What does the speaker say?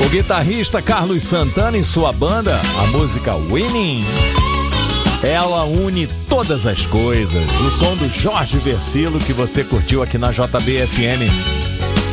O guitarrista Carlos Santana e sua banda, a música Winning. Ela une todas as coisas. O som do Jorge Versilo que você curtiu aqui na JBFM.